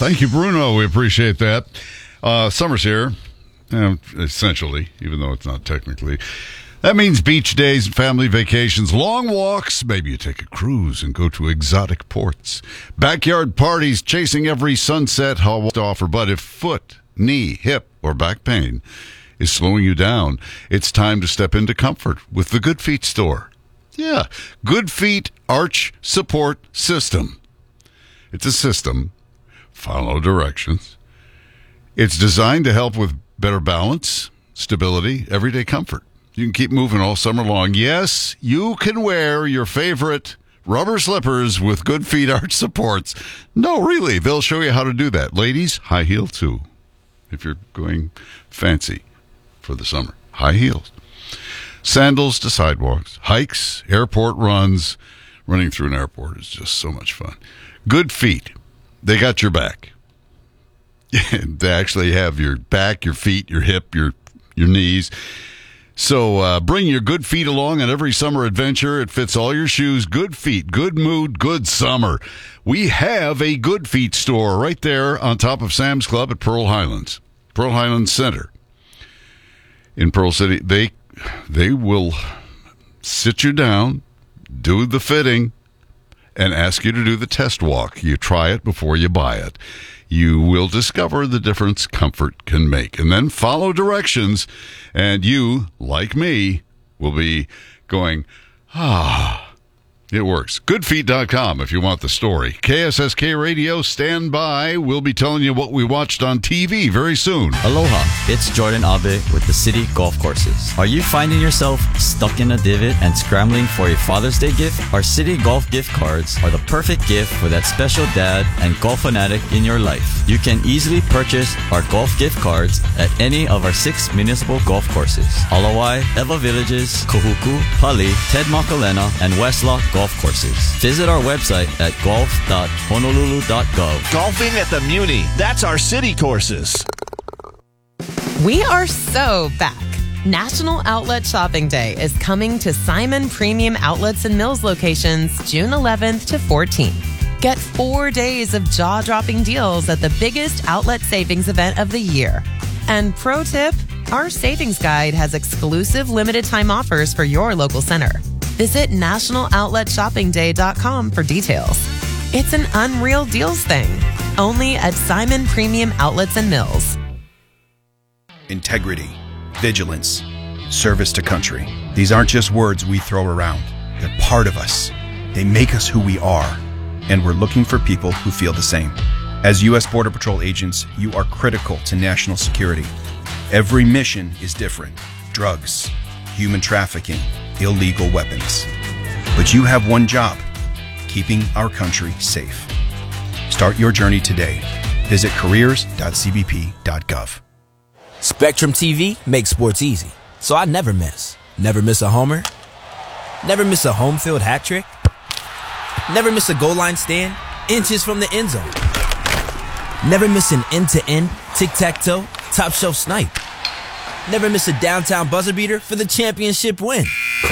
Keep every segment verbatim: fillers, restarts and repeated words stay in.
Thank you, Bruno. We appreciate that. Uh, summer's here, uh, essentially, even though it's not technically. That means beach days, family vacations, long walks. Maybe you take a cruise and go to exotic ports. Backyard parties, chasing every sunset hall to offer. But if foot, knee, hip, or back pain is slowing you down, it's time to step into comfort with the Good Feet store. Yeah, Good Feet Arch Support System. It's a system. Follow directions. It's designed to help with better balance, stability, everyday comfort. You can keep moving all summer long. Yes, you can wear your favorite rubber slippers with Good Feet Arch supports. No, really, they'll show you how to do that. Ladies, high heel too, if you're going fancy for the summer. High heels. Sandals to sidewalks, hikes, airport runs. Running through an airport is just so much fun. Good Feet. They got your back. They actually have your back, your feet, your hip, your your knees. So uh, bring your Good Feet along on every summer adventure. It fits all your shoes. Good Feet, good mood, good summer. We have a Good Feet store right there on top of Sam's Club at Pearl Highlands. Pearl Highlands Center in Pearl City. They, they will sit you down, do the fitting, and ask you to do the test walk. You try it before you buy it. You will discover the difference comfort can make. And then follow directions, and you, like me, will be going, ah, it works. good feet dot com if you want the story. K S S K Radio, stand by. We'll be telling you what we watched on T V very soon. Aloha, it's Jordan Abe with the City Golf Courses. Are you finding yourself stuck in a divot and scrambling for a Father's Day gift? Our City Golf gift cards are the perfect gift for that special dad and golf fanatic in your life. You can easily purchase our golf gift cards at any of our six municipal golf courses: Alawai, Eva Villages, Kahuku, Pali, Ted Makalena, and Westlock Golf Courses. Visit our website at golf dot honolulu dot gov. Golfing at the Muni. That's our city courses. We are so back. National Outlet Shopping Day is coming to Simon Premium Outlets and Mills locations June eleventh to fourteenth. Get four days of jaw-dropping deals at the biggest outlet savings event of the year. And pro tip, our savings guide has exclusive limited time offers for your local center. Visit national outlet shopping day dot com for details. It's an unreal deals thing. Only at Simon Premium Outlets and Mills. Integrity, vigilance, service to country. These aren't just words we throw around. They're part of us. They make us who we are. And we're looking for people who feel the same. As U S Border Patrol agents, you are critical to national security. Every mission is different. Drugs, human trafficking, illegal weapons. But you have one job: keeping our country safe. Start your journey today. Visit careers dot c b p dot gov. Spectrum T V makes sports easy, so I never miss. Never miss a homer. Never miss a home field hat trick. Never miss a goal line stand inches from the end zone. Never miss an end-to-end, tic-tac-toe, top shelf snipe. Never miss a downtown buzzer beater for the championship win.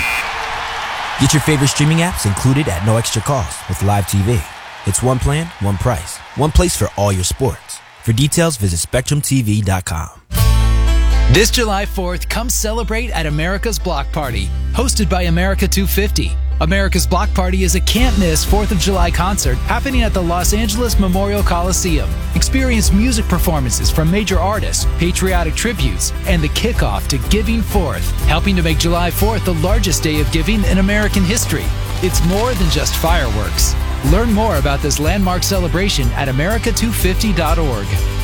Get your favorite streaming apps included at no extra cost with Live T V. It's one plan, one price, one place for all your sports. For details, visit spectrum t v dot com. This July fourth, come celebrate at America's Block Party, hosted by America two fifty. America's Block Party is a can't-miss fourth of July concert happening at the Los Angeles Memorial Coliseum. Experience music performances from major artists, patriotic tributes, and the kickoff to Giving Fourth, helping to make July fourth the largest day of giving in American history. It's more than just fireworks. Learn more about this landmark celebration at america two fifty dot org.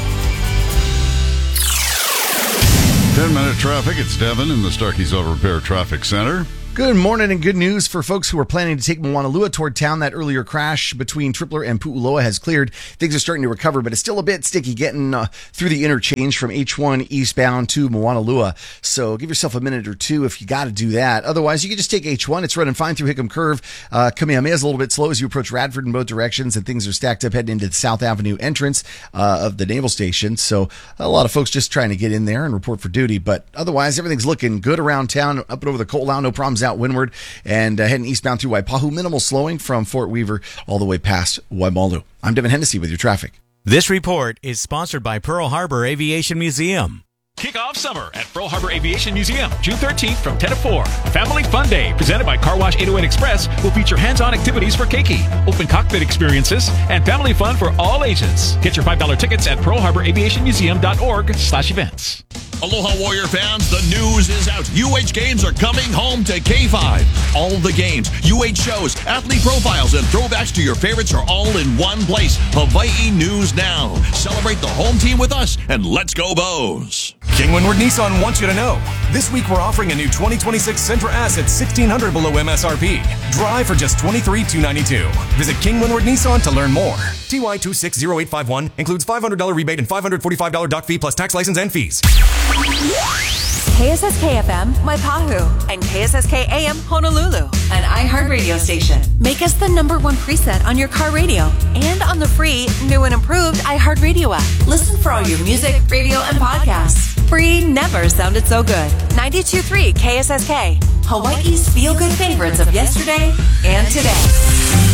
ten-minute traffic. It's Devin in the Starkey's Auto Repair Traffic Center. Good morning and good news for folks who are planning to take Moanalua toward town. That earlier crash between Tripler and Pu'uloa has cleared. Things are starting to recover, but it's still a bit sticky getting uh, through the interchange from H one eastbound to Moanalua. So give yourself a minute or two if you got to do that. Otherwise, you can just take H one. It's running fine through Hickam Curve. Uh, Kamehameha is a little bit slow as you approach Radford in both directions, and things are stacked up heading into the South Avenue entrance uh, of the Naval Station. So a lot of folks just trying to get in there and report for duty. But otherwise, everything's looking good around town, up and over the Coal Down. No problems out windward, and uh, heading eastbound through Waipahu. Minimal slowing from Fort Weaver all the way past Waimalu. I'm Devin Hennessy with your traffic. This report is sponsored by Pearl Harbor Aviation Museum. Kick off summer at Pearl Harbor Aviation Museum, June thirteenth from ten to four. Family Fun Day, presented by Car Wash eight oh eight Express, will feature hands-on activities for keiki, open cockpit experiences, and family fun for all ages. Get your five dollar tickets at pearl harbor aviation museum dot org slash events. Aloha Warrior fans, the news is out. U H games are coming home to K five. All the games, U H shows, athlete profiles, and throwbacks to your favorites are all in one place. Hawaii News Now. Celebrate the home team with us, and let's go Bows. King Windward Nissan wants you to know. This week we're offering a new twenty twenty-six Sentra S at sixteen hundred dollars below M S R P. Drive for just twenty-three thousand two hundred ninety-two dollars. Visit King Windward Nissan to learn more. T Y two six zero eight five one includes five hundred dollars rebate and five hundred forty-five dollars dock fee plus tax, license, and fees. K S S K F M, Waipahu, and K S S K A M, Honolulu, an iHeart radio station. Make us the number one preset on your car radio and on the free, new and improved iHeart Radio app. Listen for all your music, radio, and podcasts. Free never sounded so good. ninety-two point three K S S K, Hawaii's feel-good favorites of yesterday and today.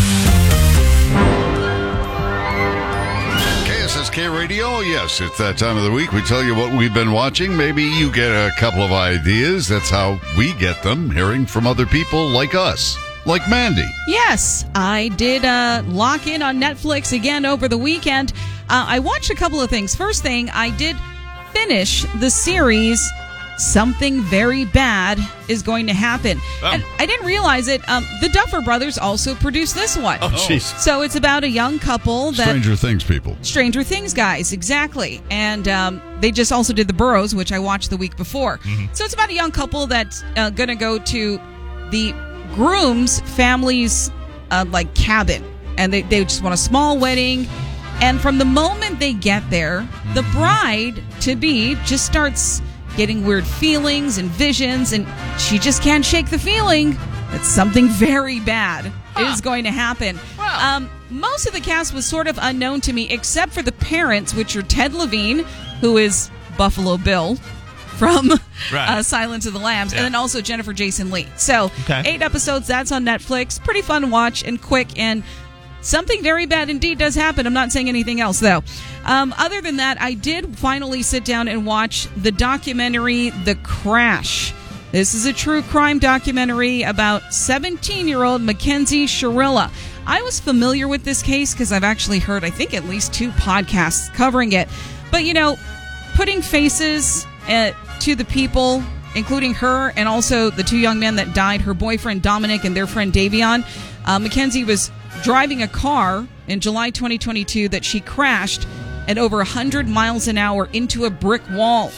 K S S K Radio, yes, it's that time of the week. We tell you what we've been watching. Maybe you get a couple of ideas. That's how we get them, hearing from other people like us, like Mandy. Yes, I did uh, lock in on Netflix again over the weekend. Uh, I watched a couple of things. First thing, I did finish the series Something Very Bad Is Going to Happen. Oh. And I didn't realize it. Um, the Duffer Brothers also produced this one. Oh, jeez. So it's about a young couple that... Stranger Things people. Stranger Things guys, exactly. And um, they just also did The Burrows, which I watched the week before. Mm-hmm. So it's about a young couple that's uh, going to go to the groom's family's uh, like cabin. And they, they just want a small wedding. And from the moment they get there, the bride-to-be just starts getting weird feelings and visions, and she just can't shake the feeling that something very bad huh. is going to happen. Wow. Um, most of the cast was sort of unknown to me, except for the parents, which are Ted Levine, who is Buffalo Bill from right. uh, Silence of the Lambs, yeah. and then also Jennifer Jason Leigh. So okay. eight episodes, that's on Netflix. Pretty fun to watch and quick, and something very bad indeed does happen. I'm not saying anything else, though. Um, other than that, I did finally sit down and watch the documentary The Crash. This is a true crime documentary about seventeen-year-old Mackenzie Shirilla. I was familiar with this case because I've actually heard, I think, at least two podcasts covering it. But, you know, putting faces uh, to the people, including her and also the two young men that died, her boyfriend Dominic and their friend Davion. Uh, Mackenzie was driving a car in July twenty twenty-two that she crashed at over one hundred miles an hour into a brick wall.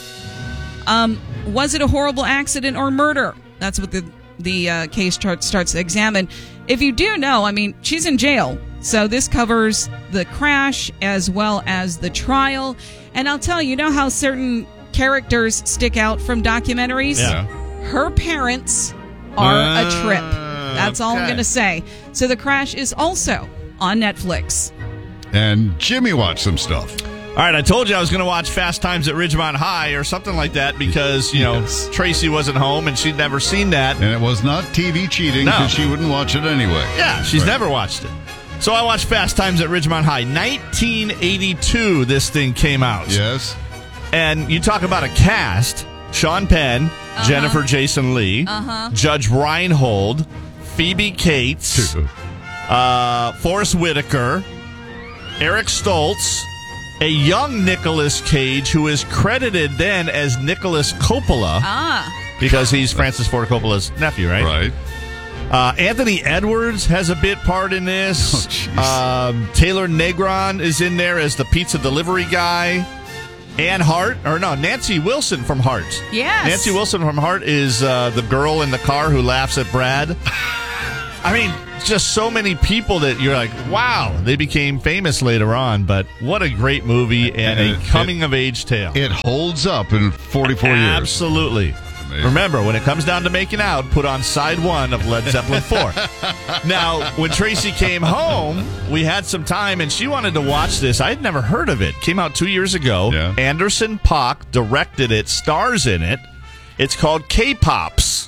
Um, was it a horrible accident or murder? That's what the, the uh, case chart starts to examine. If you do know, I mean, she's in jail. So this covers the crash as well as the trial. And I'll tell you, you know how certain characters stick out from documentaries? Yeah. Her parents are uh, a trip. That's all okay. I'm going to say. So The Crash is also on Netflix. And Jimmy watched some stuff. All right, I told you I was going to watch Fast Times at Ridgemont High or something like that because, you yes. know, Tracy wasn't home and she'd never seen that. And it was not T V cheating because no. she wouldn't watch it anyway. Yeah, she's right. never watched it. So I watched Fast Times at Ridgemont High. nineteen eighty-two, this thing came out. Yes. And you talk about a cast. Sean Penn, uh-huh. Jennifer Jason Leigh, uh-huh. Judge Reinhold, Phoebe Cates, uh, Forrest Whitaker, Eric Stoltz, a young Nicolas Cage who is credited then as Nicholas Coppola ah. because he's Francis Ford Coppola's nephew, right? Right. Uh, Anthony Edwards has a bit part in this. Oh, um, Taylor Negron is in there as the pizza delivery guy. Anne Hart, or no, Nancy Wilson from Heart. Yes. Nancy Wilson from Heart is uh, the girl in the car who laughs at Brad. I mean, just so many people that you're like, wow, they became famous later on, but what a great movie and, and a coming-of-age tale. It holds up in forty-four years. Absolutely. Remember, when it comes down to making out, put on side one of Led Zeppelin four. Now, when Tracy came home, we had some time, and she wanted to watch this. I had never heard of it. Came out two years ago. Yeah. Anderson Paak directed it, stars in it. It's called K-Pops.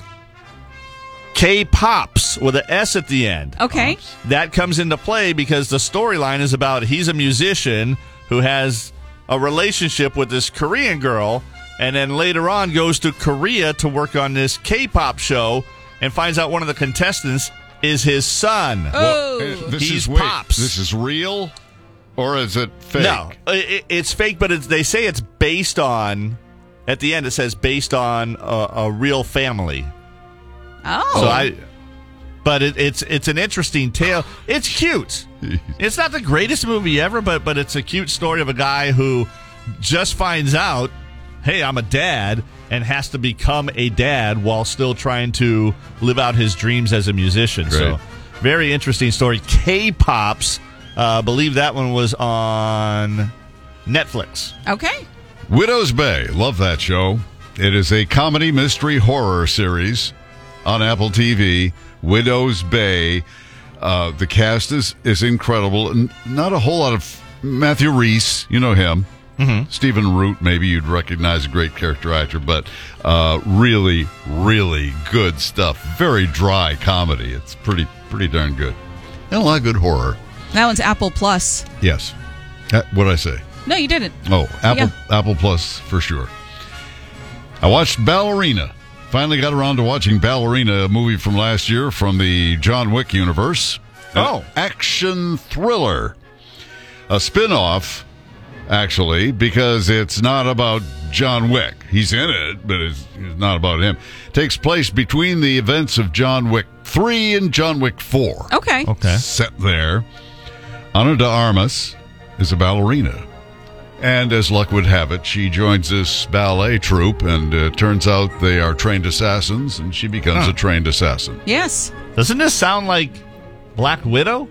K-Pops with an S at the end. Okay. That comes into play because the storyline is about he's a musician, who has a relationship with this Korean girl, and then later on goes to Korea to work on this K-pop show and finds out one of the contestants is his son. Oh. Well, uh, this He's is wait, Pops. This is real, or is it fake? No, it, it's fake, but it's, they say it's based on, at the end it says based on a, a real family. Oh. So I, but it, it's it's an interesting tale. It's cute. It's not the greatest movie ever, but but it's a cute story of a guy who just finds out, hey, I'm a dad, and has to become a dad while still trying to live out his dreams as a musician. Great. So very interesting story. K-Pops, I uh, believe that one was on Netflix. Okay. Widow's Bay. Love that show. It is a comedy mystery horror series on Apple T V. Widow's Bay. Uh, the cast is, is incredible. And not a whole lot of Matthew Reese. You know him. Mm-hmm. Stephen Root, maybe you'd recognize, a great character actor, but uh, really, really good stuff. Very dry comedy. It's pretty, pretty darn good. And a lot of good horror. That one's Apple Plus. Yes. Uh, what'd I say? No, you didn't. Oh, Apple Yeah. Apple Plus for sure. I watched Ballerina. Finally got around to watching Ballerina, a movie from last year from the John Wick universe. An Oh. action thriller. A spin-off, actually, because it's not about John Wick. He's in it, but it's, it's not about him. It takes place between the events of John Wick three and John Wick four. Okay. Okay. Set there. Ana de Armas is a ballerina. And as luck would have it, she joins this ballet troupe, and uh, turns out they are trained assassins, and she becomes Huh. a trained assassin. Yes. Doesn't this sound like Black Widow?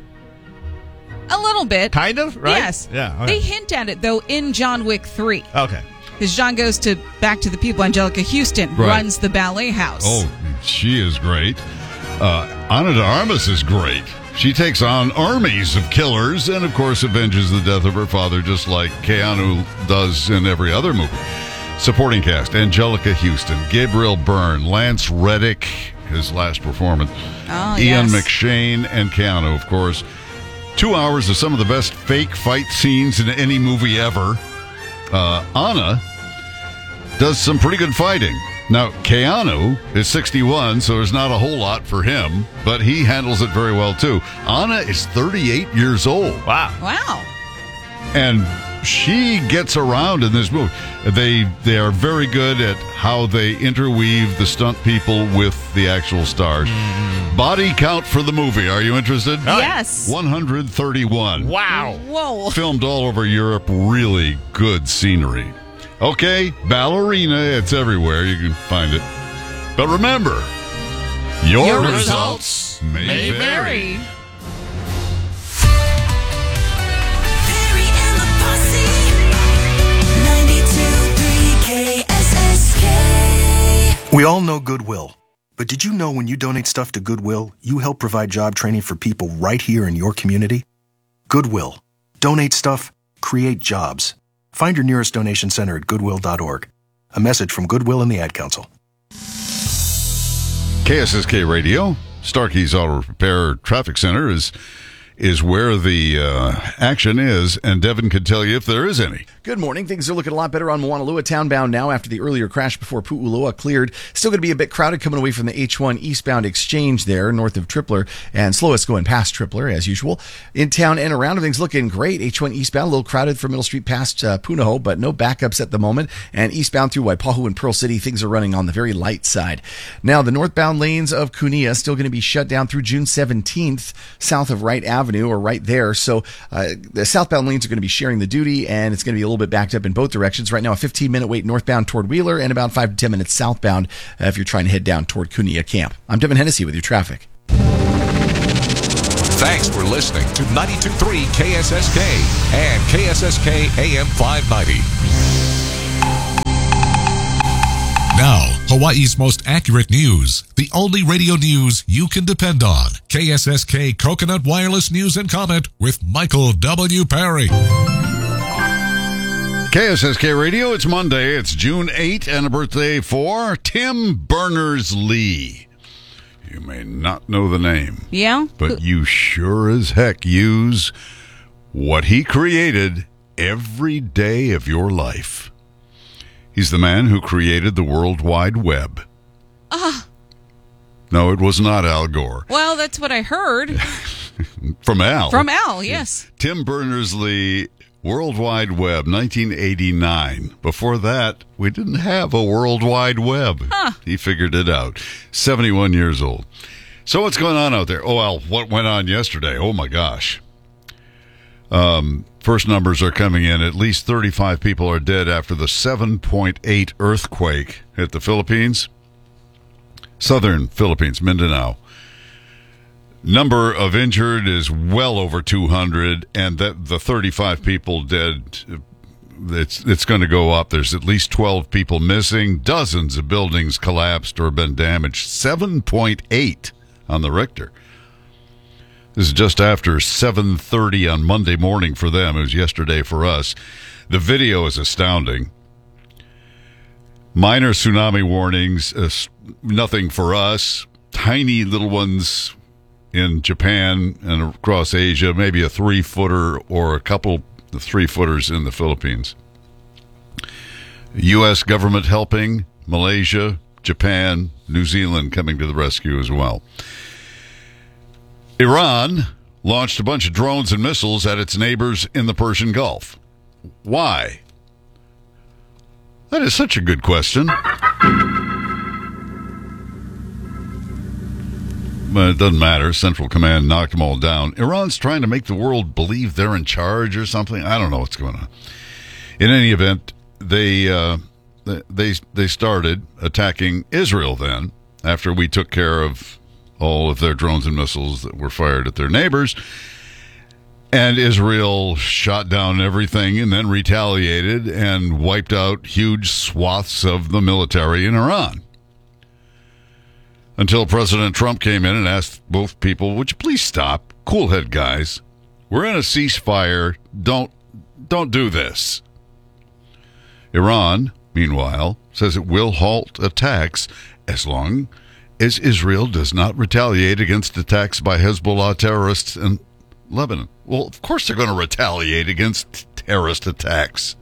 A little bit. Kind of, right? Yes. Yeah. okay. They hint at it, though, in John Wick three. Okay. Because John goes to Back to the People. Angelica Houston Right. runs the ballet house. Oh, she is great. Uh, Ana de Armas is great. She takes on armies of killers and, of course, avenges the death of her father, just like Keanu does in every other movie. Supporting cast: Angelica Houston, Gabriel Byrne, Lance Reddick, his last performance, Oh, Ian yes. McShane, and Keanu, of course. Two hours of some of the best fake fight scenes in any movie ever. Uh, Anna does some pretty good fighting. Now, Keanu is sixty-one, so there's not a whole lot for him, but he handles it very well, too. Anna is thirty-eight years old. Wow. Wow. And she gets around in this movie. They they are very good at how they interweave the stunt people with the actual stars. Body count for the movie. Are you interested? Yes. one hundred thirty-one. Wow. Whoa. Filmed all over Europe. Really good scenery. Okay, Ballerina. It's everywhere. You can find it. But remember, your, Your results, may, may vary. Perry and the Posse. ninety-two point three K S S K. We all know Goodwill. But did you know when you donate stuff to Goodwill, you help provide job training for people right here in your community? Goodwill. Donate stuff, create jobs. Find your nearest donation center at goodwill dot org. A message from Goodwill and the Ad Council. K S S K Radio, Starkey's Auto Repair Traffic Center is is where the uh, action is, and Devin can tell you if there is any. Good morning. Things are looking a lot better on Moanalua townbound now after the earlier crash before Pu'uloa cleared. Still going to be a bit crowded coming away from the H one eastbound exchange there north of Tripler, and slowest going past Tripler as usual. In town and around, everything's looking great. H one eastbound, a little crowded from Middle Street past uh, Punahou, but no backups at the moment. And eastbound through Waipahu and Pearl City, things are running on the very light side. Now, the northbound lanes of Kunia still going to be shut down through June seventeenth south of Wright Avenue, or right there. So uh, the southbound lanes are going to be sharing the duty, and it's going to be a little bit backed up in both directions. Right now, a fifteen minute wait northbound toward Wheeler, and about five to ten minutes southbound uh, if you're trying to head down toward Kunia Camp. I'm Devin Hennessy with your traffic. Thanks for listening to ninety-two point three K S S K and K S S K A M five ninety. Now, Hawaii's most accurate news. The only radio news you can depend on. K S S K Coconut Wireless News and Comment with Michael W. Perry. K S S K Radio, it's Monday, it's June eighth, and a birthday for Tim Berners-Lee. You may not know the name. Yeah? But you sure as heck use what he created every day of your life. He's the man who created the World Wide Web. Ah. No, it was not Al Gore. Well, that's what I heard. From Al. From Al, yes. Tim Berners-Lee, World Wide Web, nineteen eighty-nine. Before that, we didn't have a World Wide Web. Huh. He figured it out. seventy-one years old. So what's going on out there? Oh, well, what went on yesterday? Oh, my gosh. Um, first numbers are coming in. At least thirty-five people are dead after the seven point eight earthquake hit the Philippines. Southern Philippines, Mindanao. Number of injured is well over two hundred, and that the thirty-five people dead, it's it's going to go up. There's at least twelve people missing. Dozens of buildings collapsed or been damaged. seven point eight on the Richter. This is just after seven thirty on Monday morning for them. It was yesterday for us. The video is astounding. Minor tsunami warnings, uh, nothing for us. Tiny little ones in Japan and across Asia, maybe a three-footer or a couple of three-footers in the Philippines. U S government helping, Malaysia, Japan, New Zealand coming to the rescue as well. Iran launched a bunch of drones and missiles at its neighbors in the Persian Gulf. Why? That is such a good question. But it doesn't matter. Central Command knocked them all down. Iran's trying to make the world believe they're in charge or something. I don't know what's going on. In any event, they uh, they they started attacking Israel then, after we took care of all of their drones and missiles that were fired at their neighbors. And Israel shot down everything and then retaliated and wiped out huge swaths of the military in Iran. Until President Trump came in and asked both people, would you please stop? Cool head, guys. We're in a ceasefire. Don't, don't do this. Iran, meanwhile, says it will halt attacks as long as Israel does not retaliate against attacks by Hezbollah terrorists in Lebanon. Well, of course they're going to retaliate against terrorist attacks.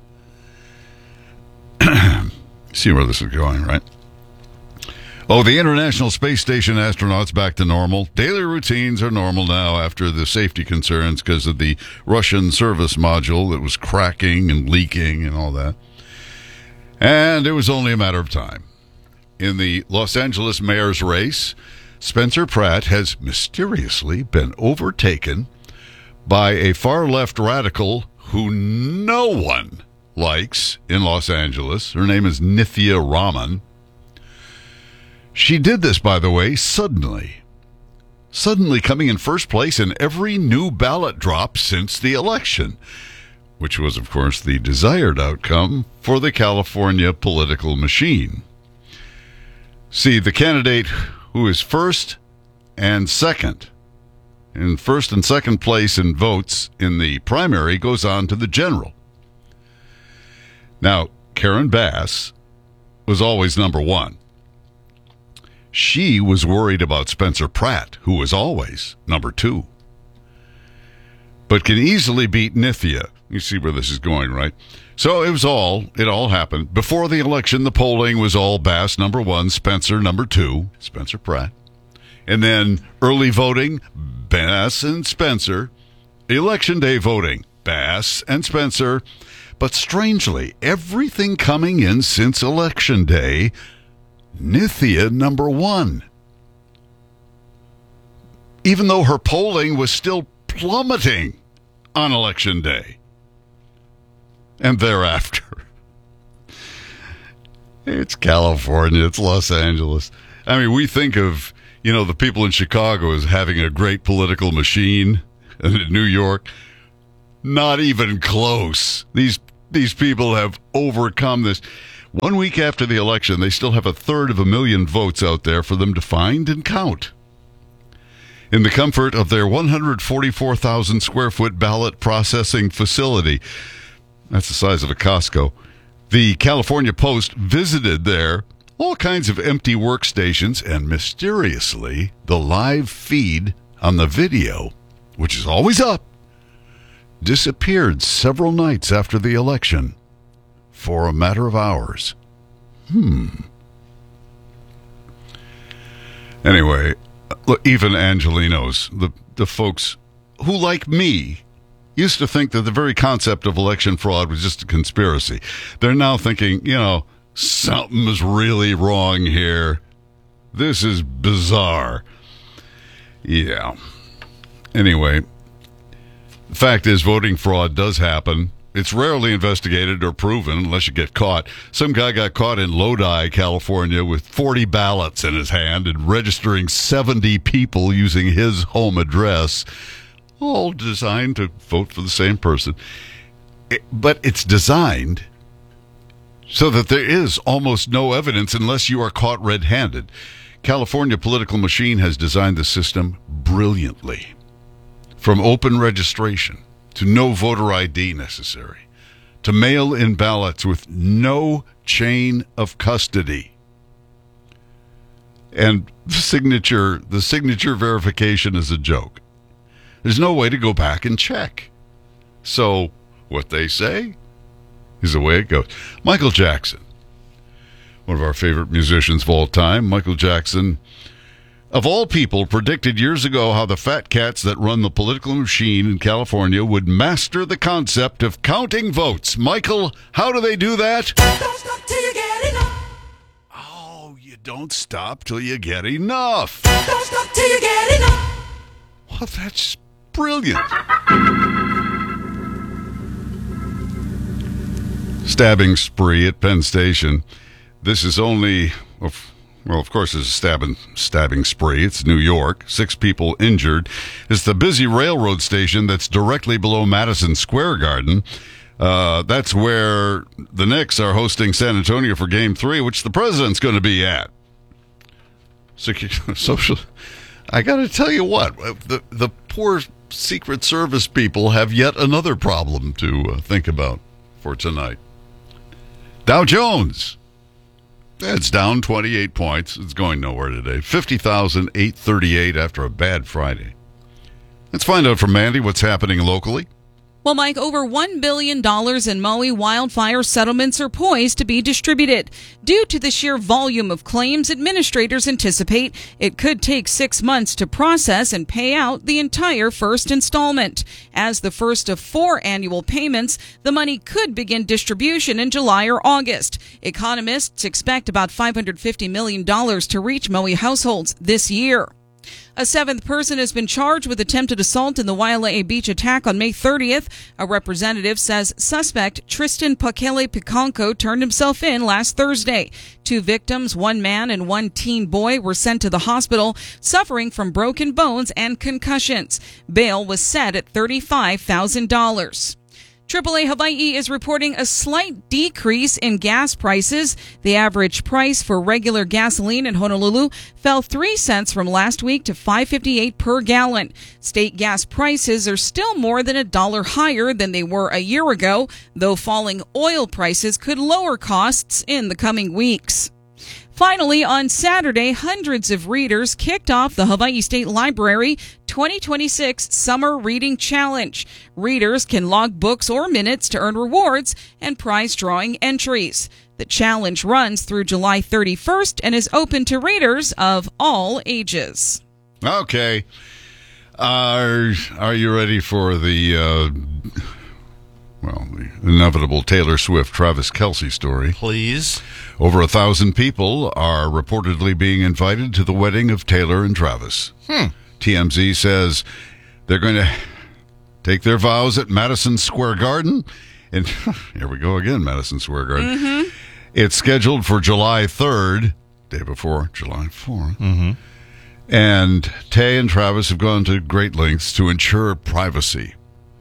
See where this is going, right? Oh, the International Space Station astronauts back to normal. Daily routines are normal now after the safety concerns because of the Russian service module that was cracking and leaking and all that. And it was only a matter of time. In the Los Angeles mayor's race, Spencer Pratt has mysteriously been overtaken by a far-left radical who no one likes in Los Angeles. Her name is Nithya Raman. She did this, by the way, suddenly. Suddenly coming in first place in every new ballot drop since the election, which was, of course, the desired outcome for the California political machine. See, the candidate who is first and second, in first and second place in votes in the primary, goes on to the general. Now, Karen Bass was always number one. She was worried about Spencer Pratt, who was always number two, but can easily beat Nithya. You see where this is going, right? So it was all, it all happened. Before the election, the polling was all Bass number one, Spencer number two, Spencer Pratt. And then early voting, Bass and Spencer. Election day voting, Bass and Spencer. But strangely, everything coming in since election day, Nithya number one. Even though her polling was still plummeting on election day and thereafter. It's California, it's Los Angeles. I mean, we think of, you know, the people in Chicago as having a great political machine, and in New York, not even close. These these people have overcome this. One week after the election, they still have a third of a million votes out there for them to find and count. In the comfort of their one hundred forty-four thousand square foot ballot processing facility, that's the size of a Costco, the California Post visited there all kinds of empty workstations, and mysteriously, the live feed on the video, which is always up, disappeared several nights after the election for a matter of hours. Hmm. Anyway, look, even Angelenos, the, the folks who, like me, used to think that the very concept of election fraud was just a conspiracy. They're now thinking, you know, something is really wrong here. This is bizarre. Yeah. Anyway, the fact is voting fraud does happen. It's rarely investigated or proven unless you get caught. Some guy got caught in Lodi, California with forty ballots in his hand and registering seventy people using his home address, all designed to vote for the same person. It, but it's designed so that there is almost no evidence unless you are caught red-handed. California political machine has designed the system brilliantly. From open registration to no voter I D necessary, to mail-in ballots with no chain of custody. And the signature, the signature verification is a joke. There's no way to go back and check. So what they say is the way it goes. Michael Jackson, one of our favorite musicians of all time, Michael Jackson, of all people, predicted years ago how the fat cats that run the political machine in California would master the concept of counting votes. Michael, how do they do that? Don't stop till you get enough. Oh, you don't stop till you get enough. Don't stop till you get enough. Well, that's brilliant. Stabbing spree at Penn Station. This is only... Well, of course, it's a stabbing, stabbing spree. It's New York. Six people injured. It's the busy railroad station that's directly below Madison Square Garden. Uh, that's where the Knicks are hosting San Antonio for Game Three, which the president's going to be at. Social. I got to tell you what, the the poor Secret Service people have yet another problem to uh, think about for tonight. Dow Jones. It's down twenty-eight points. It's going nowhere today. fifty thousand eight hundred thirty-eight after a bad Friday. Let's find out from Mandy what's happening locally. Well, Mike, over one billion dollars in Maui wildfire settlements are poised to be distributed. Due to the sheer volume of claims, administrators anticipate it could take six months to process and pay out the entire first installment. As the first of four annual payments, the money could begin distribution in July or August. Economists expect about five hundred fifty million dollars to reach Maui households this year. A seventh person has been charged with attempted assault in the Waialae Beach attack on May thirtieth. A representative says suspect Tristan Pakele Picanco turned himself in last Thursday. Two victims, one man and one teen boy, were sent to the hospital suffering from broken bones and concussions. Bail was set at thirty-five thousand dollars. triple A Hawaii is reporting a slight decrease in gas prices. The average price for regular gasoline in Honolulu fell three cents from last week to five fifty-eight per gallon. State gas prices are still more than a dollar higher than they were a year ago, though falling oil prices could lower costs in the coming weeks. Finally, on Saturday, hundreds of readers kicked off the Hawaii State Library twenty twenty-six Summer Reading Challenge. Readers can log books or minutes to earn rewards and prize drawing entries. The challenge runs through July thirty-first and is open to readers of all ages. Okay. Are, are you ready for the... Uh, Well, the inevitable Taylor Swift, Travis Kelce story. Please. Over a thousand people are reportedly being invited to the wedding of Taylor and Travis. Hmm. T M Z says they're going to take their vows at Madison Square Garden. And here we go again, Madison Square Garden. Mm-hmm. It's scheduled for July third, day before July fourth. Mm-hmm. And Tay and Travis have gone to great lengths to ensure privacy.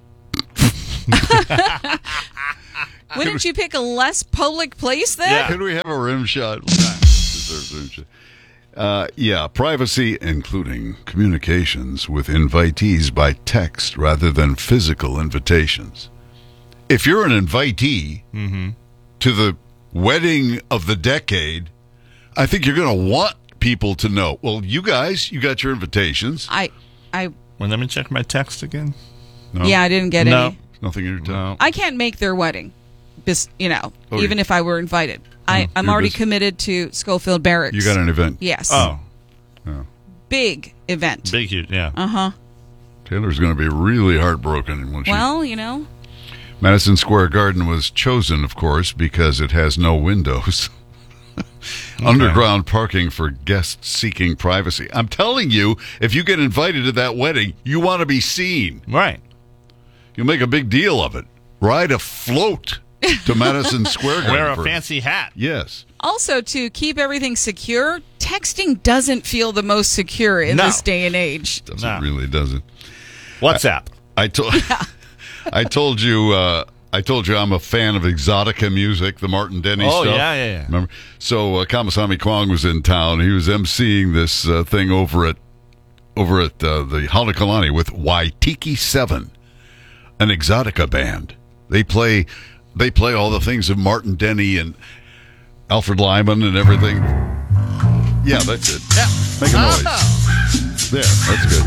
Wouldn't you pick a less public place then? Yeah. Could we have a rim shot? Deserves a rim shot. Uh, yeah, privacy, including communications with invitees by text rather than physical invitations. If you're an invitee mm-hmm. to the wedding of the decade, I think you're going to want people to know. Well, you guys, you got your invitations. I, I. Well, let me check my text again. No? Yeah, I didn't get no. any. Nothing in your town? I can't make their wedding, bis- you know, Oh, even you- if I were invited. I, Oh, I'm you're already busy. committed to Schofield Barracks. You got an event? Yes. Oh. Big event. Big, huge, yeah. Uh-huh. Taylor's going to be really heartbroken when she... Well, you know. Madison Square Garden was chosen, of course, because it has no windows. Underground parking for guests seeking privacy. I'm telling you, if you get invited to that wedding, you want to be seen. Right. You'll make a big deal of it. Ride a float to Madison Square Garden. Wear a for- fancy hat. Yes. Also, to keep everything secure, texting doesn't feel the most secure in No. this day and age. Doesn't really, does it? WhatsApp. I, I told I told you uh, I told you I'm a fan of exotica music, the Martin Denny Oh, stuff. yeah, yeah, yeah. Remember? So uh, Kamasami Kwong was in town. He was emceeing this uh, thing over at over at uh, the Halekulani with Waitiki Seven, an exotica band. They play they play all the things of Martin Denny and Alfred Lyman and everything. Yeah, that's it. Yeah. Make a noise. There, that's good.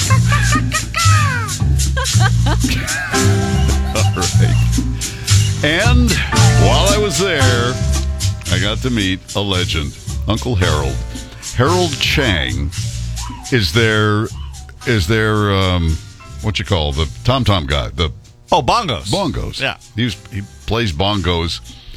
All right. And while I was there, I got to meet a legend, Uncle Harold. Harold Chang is their is their um, what you call the tom tom guy, the Oh, bongos. bongos. Yeah. He's he plays bongos,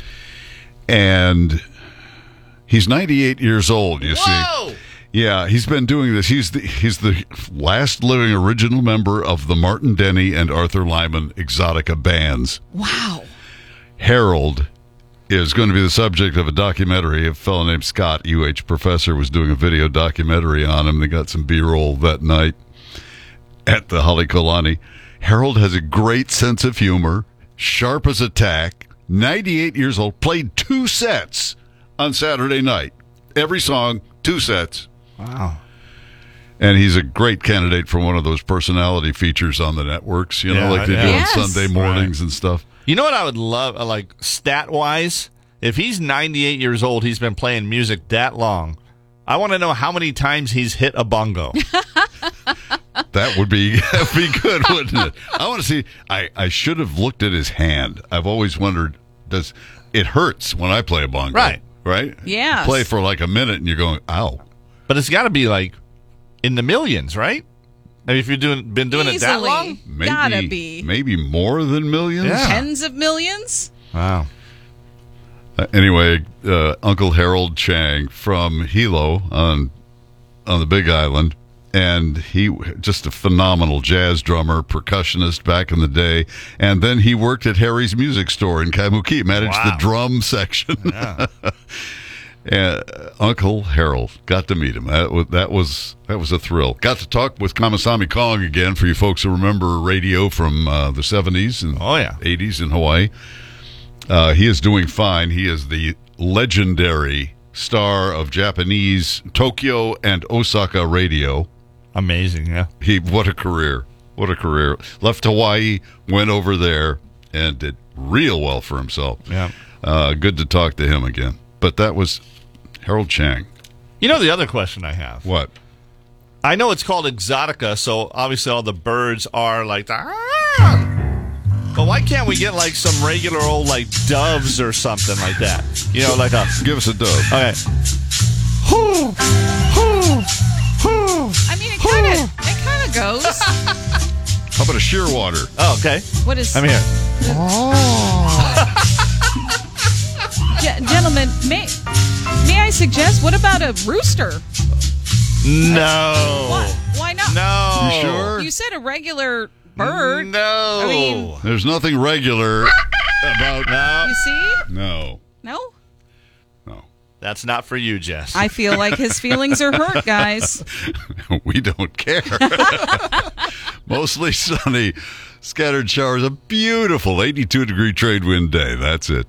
and he's ninety-eight years old. You Whoa! see. Yeah, he's been doing this. He's the he's the last living original member of the Martin Denny and Arthur Lyman Exotica bands. Wow. Harold is going to be the subject of a documentary. A fellow named Scott, U H professor, was doing a video documentary on him. They got some B-roll that night at the Halekulani. Harold has a great sense of humor, sharp as a tack, ninety-eight years old, played two sets on Saturday night. Every song, two sets. Wow. And he's a great candidate for one of those personality features on the networks, you know, Yeah, like they yeah. do Yes. on Sunday mornings Right. and stuff. You know what I would love, uh, like, stat-wise? If he's ninety-eight years old, he's been playing music that long. I want to know how many times he's hit a bongo. That would be that'd be good, wouldn't it? I want to see. I, I should have looked at his hand. I've always wondered, does it hurts when I play a bongo? Right. Right? Yes. You play for like a minute and you're going, ow. But it's got to be, like, in the millions, right? I mean, if you've doing, been doing it that Easily. long? Maybe, Gotta be. Maybe more than millions? Yeah. Tens of millions? Wow. Uh, anyway, uh, Uncle Harold Chang from Hilo on on the Big Island, and he just a phenomenal jazz drummer, percussionist back in the day, and then he worked at Harry's Music Store in Kaimuki, managed Wow. the drum section. Yeah. And uh, Uncle Harold, got to meet him. That was, that was that was a thrill. Got to talk with Kamasami Kong again. For you folks who remember radio from uh, the seventies and Oh, yeah. eighties in Hawaii. Uh, he is doing fine. He is the legendary star of Japanese Tokyo and Osaka radio. Amazing, yeah. He what a career. What a career. Left Hawaii, went over there, and did real well for himself. Yeah. Uh, good to talk to him again. But that was Harold Chang. You know the other question I have? What? I know it's called exotica, so obviously all the birds are like the... "Ah!" But why can't we get like some regular old like doves or something like that? You know, like a... Give us a dove. Okay. I mean, it kind of it kind of goes. How about a shearwater? Oh, okay. What is... I'm here. Ge- gentlemen, may may I suggest, what about a rooster? No. What? Why not? No. You sure? You said a regular bird. No. I mean, There's nothing regular about... No. you see? No. No? That's not for you, Jess. I feel like his feelings are hurt, guys. We don't care. Mostly sunny. Scattered showers. A beautiful eighty-two degree trade wind day. That's it.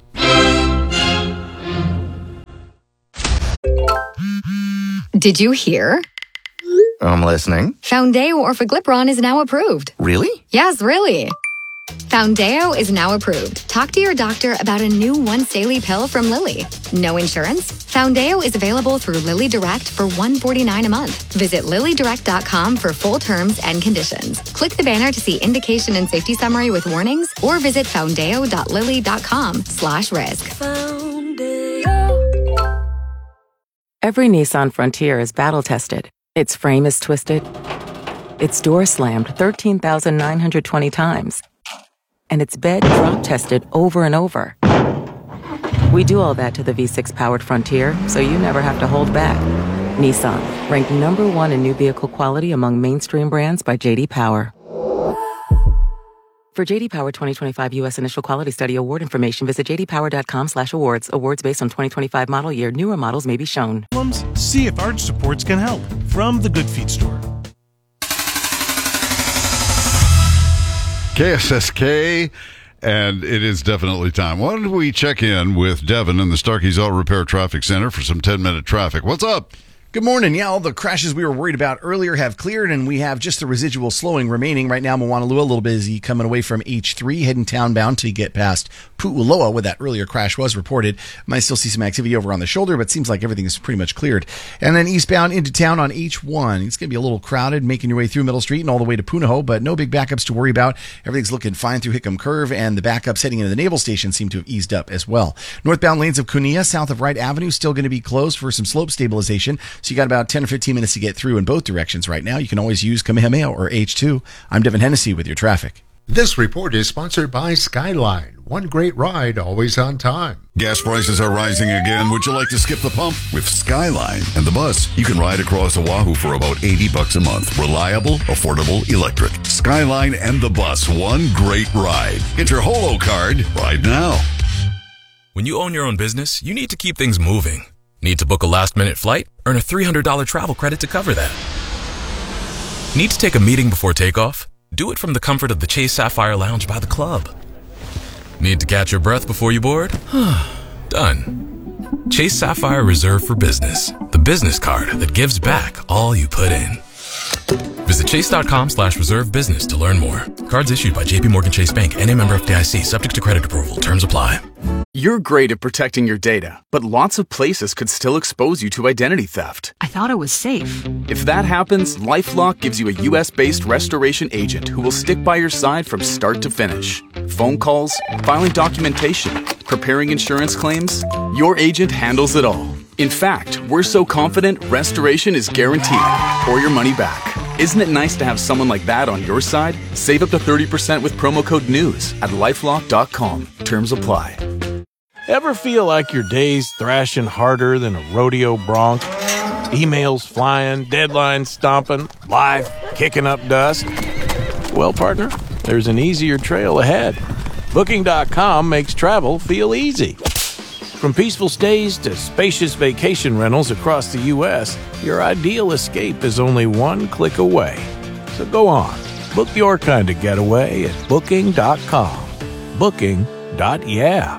Did you hear? I'm listening. Foundayo Orforglipron is now approved. Really? Yes, really. Foundeo is now approved. Talk to your doctor about a new once daily pill from Lilly. No insurance? Foundeo is available through Lilly Direct for one hundred forty-nine dollars a month. Visit lilly direct dot com for full terms and conditions. Click the banner to see indication and safety summary with warnings, or visit foundeo dot lilly dot com slash risk. Every Nissan Frontier is battle-tested. Its frame is twisted. Its door slammed thirteen thousand nine hundred twenty times. And its bed drop-tested over and over. We do all that to the V six powered Frontier, so you never have to hold back. Nissan, ranked number one in new vehicle quality among mainstream brands by J D Power. For J D Power twenty twenty-five U S Initial Quality Study Award information, visit j d power dot com slash awards. Awards based on twenty twenty-five model year. Newer models may be shown. See if arch supports can help. From the Good Feet Store. K S S K, and it is definitely time. Why don't we check in with Devin in the Starkey's Auto Repair Traffic Center for some ten-minute traffic. What's up? Good morning. Yeah, all the crashes we were worried about earlier have cleared, and we have just the residual slowing remaining. Right now, Moanalua a little busy coming away from H three, heading townbound till you get past Pu'uloa, where that earlier crash was reported. Might still see some activity over on the shoulder, but seems like everything is pretty much cleared. And then eastbound into town on H one. It's going to be a little crowded, making your way through Middle Street and all the way to Punahou, but no big backups to worry about. Everything's looking fine through Hickam Curve, and the backups heading into the Naval Station seem to have eased up as well. Northbound lanes of Kunia, south of Wright Avenue, still going to be closed for some slope stabilization, so you got about ten or fifteen minutes to get through in both directions right now. You can always use Kamehameha or H two. I'm Devin Hennessy with your traffic. This report is sponsored by Skyline. One great ride, always on time. Gas prices are rising again. Would you like to skip the pump? With Skyline and the bus, you can ride across Oahu for about eighty bucks a month. Reliable, affordable, electric. Skyline and the bus, one great ride. Get your Holo card right now. When you own your own business, you need to keep things moving. Need to book a last-minute flight? Earn a three hundred dollars travel credit to cover that. Need to take a meeting before takeoff? Do it from the comfort of the Chase Sapphire Lounge by the club. Need to catch your breath before you board? Done. Chase Sapphire Reserve for Business, the business card that gives back all you put in. Visit chase.com slash reserve business to learn more. Cards issued by J P Morgan Chase Bank, N A member F D I C, subject to credit approval. Terms apply. You're great at protecting your data, but lots of places could still expose you to identity theft. I thought it was safe. If that happens, LifeLock gives you a U S-based restoration agent who will stick by your side from start to finish. Phone calls, filing documentation, preparing insurance claims, your agent handles it all. In fact, we're so confident restoration is guaranteed or your money back. Isn't it nice to have someone like that on your side? Save up to thirty percent with promo code NEWS at lifelock dot com. Terms apply. Ever feel like your day's thrashing harder than a rodeo bronc? Emails flying, deadlines stomping, life kicking up dust? Well, partner, there's an easier trail ahead. Booking dot com makes travel feel easy. From peaceful stays to spacious vacation rentals across the U S, your ideal escape is only one click away. So go on, book your kind of getaway at booking dot com. Booking dot yeah.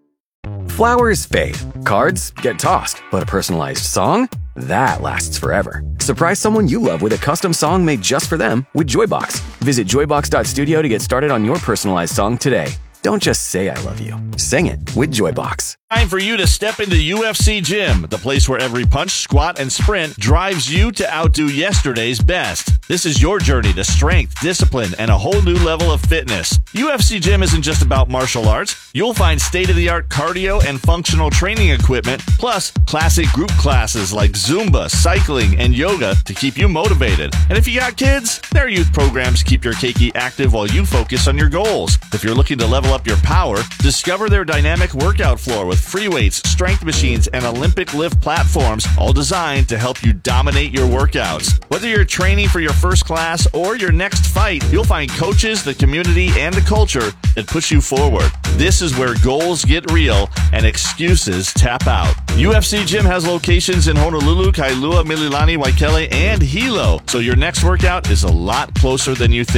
Flowers fade, cards get tossed, but a personalized song? That lasts forever. Surprise someone you love with a custom song made just for them with Joybox. Visit joybox dot studio to get started on your personalized song today. Don't just say I love you. Sing it with Joybox. Time for you to step into U F C Gym, the place where every punch, squat, and sprint drives you to outdo yesterday's best. This is your journey to strength, discipline, and a whole new level of fitness. U F C Gym isn't just about martial arts. You'll find state-of-the-art cardio and functional training equipment, plus classic group classes like Zumba, cycling, and yoga to keep you motivated. And if you got kids, their youth programs keep your keiki active while you focus on your goals. If you're looking to level up your power, discover their dynamic workout floor with free weights, strength machines, and Olympic lift platforms, all designed to help you dominate your workouts. Whether you're training for your first class or your next fight, you'll find coaches, the community, and the culture that push you forward. This is where goals get real and excuses tap out. U F C Gym has locations in Honolulu, Kailua, Mililani, Waikele, and Hilo, so your next workout is a lot closer than you think.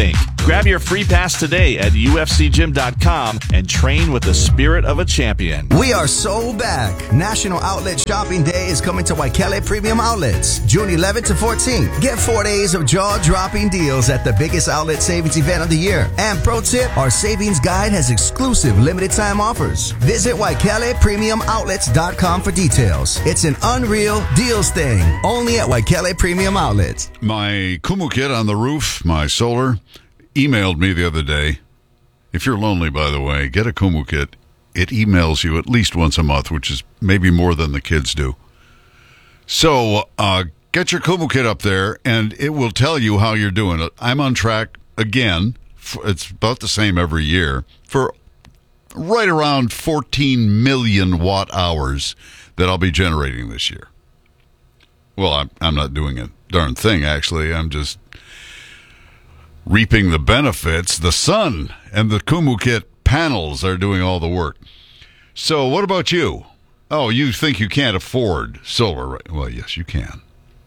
Grab your free pass today at U F C gym dot com and train with the spirit of a champion. We are so back. National Outlet Shopping Day is coming to Waikele Premium Outlets, June eleventh to fourteenth. Get four days of jaw-dropping deals at the biggest outlet savings event of the year. And pro tip, our savings guide has exclusive limited time offers. Visit Waikele Premium Outlets dot com for details. It's an unreal deals thing, only at Waikele Premium Outlets. My Kumu kit on the roof, my solar, emailed me the other day. If you're lonely, by the way, get a Kumu kit. It emails you at least once a month, which is maybe more than the kids do. So uh, get your Kumu kit up there, and it will tell you how you're doing. I'm on track again. It's about the same every year for right around fourteen million watt hours that I'll be generating this year. Well, I'm, I'm not doing a darn thing, actually. I'm just reaping the benefits. The sun and the Kumu kit panels are doing all the work. So what about you? Oh, you think you can't afford solar, right? Well, yes, you can.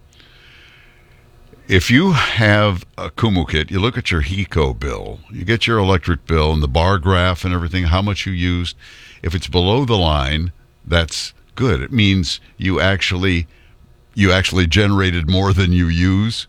If you have a Kumu kit, you look at your HECO bill, you get your electric bill and the bar graph and everything, how much you used. If it's below the line, that's good. It means you actually you actually generated more than you use.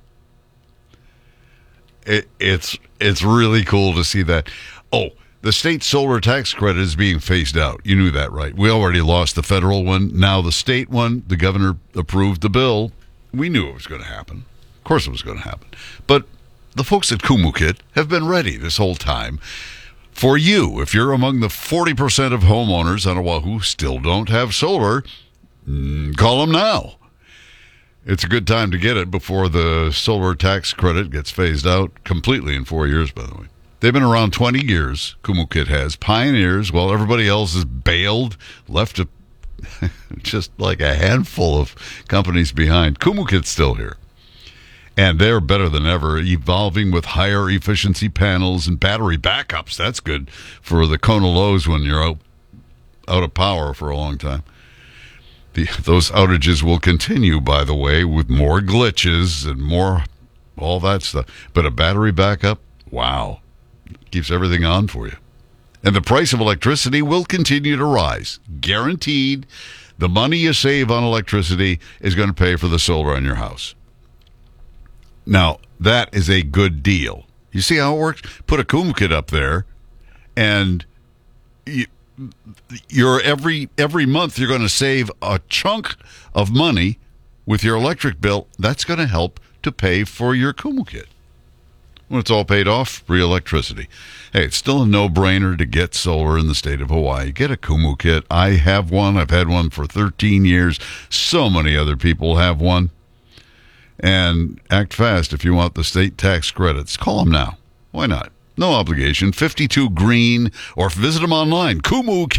It, it's it's really cool to see that. Oh, the state solar tax credit is being phased out. You knew that, right? We already lost the federal one. Now the state one, the governor approved the bill. We knew it was going to happen. Of course it was going to happen. But the folks at Kumu Kit have been ready this whole time. For you, if you're among the forty percent of homeowners on Oahu who still don't have solar, call them now. It's a good time to get it before the solar tax credit gets phased out completely in four years, by the way. They've been around twenty years, Kumu Kit has. Pioneers, while everybody else is bailed, left a, just like a handful of companies behind. Kumu Kit's still here. And they're better than ever, evolving with higher efficiency panels and battery backups. That's good for the Kona lows when you're out, out of power for a long time. The, those outages will continue, by the way, with more glitches and more, all that stuff. But a battery backup, wow, keeps everything on for you. And the price of electricity will continue to rise. Guaranteed, the money you save on electricity is going to pay for the solar on your house. Now, that is a good deal. You see how it works? Put a Kumu Kit up there, and you, you're every every month you're going to save a chunk of money with your electric bill. That's going to help to pay for your Kumu Kit. When it's all paid off, free electricity. Hey, it's still a no-brainer to get solar in the state of Hawaii. Get a Kumu Kit. I have one. I've had one for thirteen years. So many other people have one. And act fast if you want the state tax credits. Call them now. Why not? No obligation. fifty-two Green, or visit them online, kumu kit